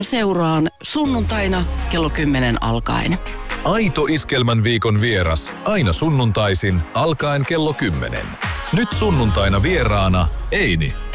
seuraan sunnuntaina kello 10 alkaen. Aito Iskelmän viikon vieras aina sunnuntaisin alkaen kello 10. Nyt sunnuntaina vieraana Eini.